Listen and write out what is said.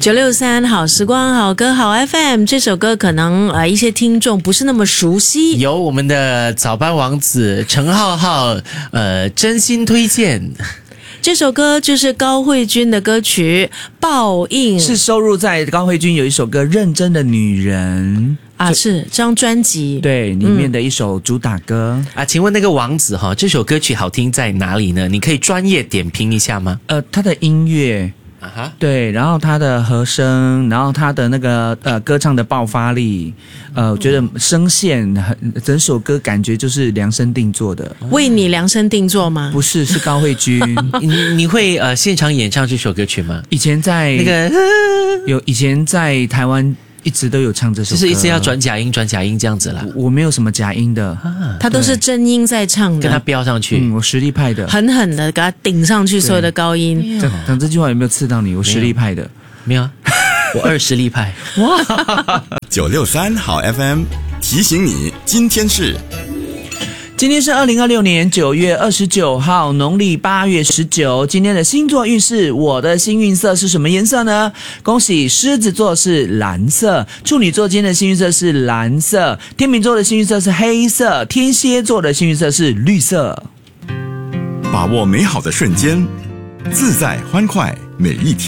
963好时光好歌好 FM， 这首歌可能一些听众不是那么熟悉， 由我们的早班王子陈浩浩真心推荐。 这首歌就是高慧君的歌曲《报应》， 是收录在高慧君有一首歌《认真的女人》 是这张专辑对里面的一首主打歌请问那个王子这首歌曲好听在哪里呢？你可以专业点评一下吗？ 他的音乐对，然后他的和声，然后他的那个歌唱的爆发力，我觉得声线整首歌感觉就是量身定做的。 为你量身定做吗？ 不是，是高慧君。 你会现场演唱这首歌曲吗？ 以前在那个以前在台湾一直都有唱这首歌， 就是一直要转假音这样子啦。 我没有什么假音的， 他都是真音在唱的， 跟他飙上去。 我实力派的， 狠狠的给他顶上去所有的高音。 讲这句话有没有刺到你？我实力派的， 没有啊，我20力派。 哇 ！963好 FM 提醒你，今天是 2026年9月29号，农历8月19。今天的星座运势，我的幸运色是什么颜色呢？恭喜狮子座是蓝色，处女座今天的幸运色是蓝色，天秤座的幸运色是黑色，天蝎座的幸运色是绿色。 把握美好的瞬间，自在欢快每一天。